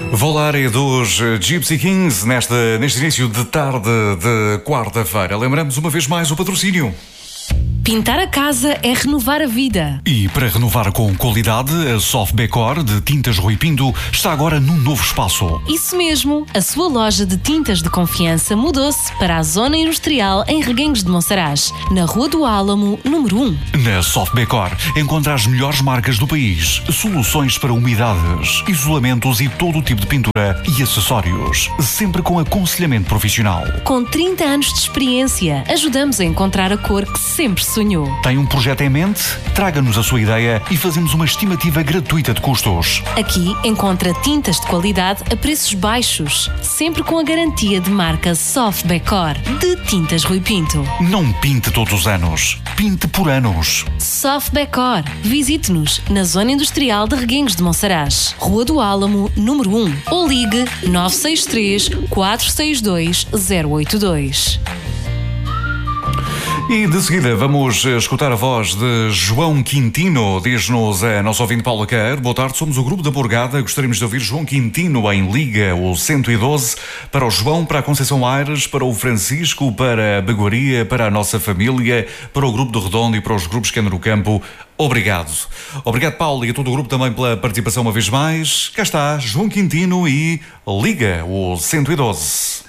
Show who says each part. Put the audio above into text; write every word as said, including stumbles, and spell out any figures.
Speaker 1: Volare dos Gypsy Kings nesta, neste início de tarde de quarta-feira. Lembramos uma vez mais o patrocínio.
Speaker 2: Pintar a casa é renovar a vida.
Speaker 1: E para renovar com qualidade, a Soft Decor de Tintas Rui Pinto está agora num novo espaço.
Speaker 2: Isso mesmo, a sua loja de tintas de confiança mudou-se para a Zona Industrial em Reguengos de Monsaraz, na Rua do Álamo, número um.
Speaker 1: Na Soft Decor encontra as melhores marcas do país, soluções para umidades, isolamentos e todo o tipo de pintura e acessórios, sempre com aconselhamento profissional.
Speaker 2: Com trinta anos de experiência, ajudamos a encontrar a cor que sempre sonhou.
Speaker 1: Tem um projeto em mente? Traga-nos a sua ideia e fazemos uma estimativa gratuita de custos.
Speaker 2: Aqui encontra tintas de qualidade a preços baixos, sempre com a garantia de marca Soft Decor de Tintas Rui Pinto.
Speaker 1: Não pinte todos os anos, pinte por anos.
Speaker 2: Soft Decor. Visite-nos na Zona Industrial de Reguengos de Monsaraz, Rua do Álamo, número um, ou ligue nove seis três, quatro seis dois, zero oito dois.
Speaker 1: E de seguida vamos escutar a voz de João Quintino. Diz-nos a nossa ouvinte Paula Queiro. Boa tarde, somos o Grupo da Borgada. Gostaríamos de ouvir João Quintino em Liga, o cento e doze, para o João, para a Conceição Aires, para o Francisco, para a Baguaria, para a nossa família, para o Grupo do Redondo e para os grupos que andam no campo. Obrigado. Obrigado, Paulo, e a todo o grupo também pela participação uma vez mais. Cá está, João Quintino e Liga, o cento e doze.